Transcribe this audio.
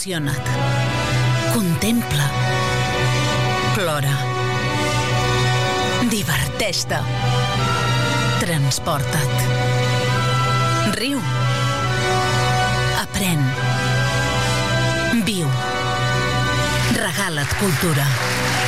Emociona't. Contempla. Plora. Diverteix-te. Transporta't. Riu. Aprèn. Viu. Regala't cultura.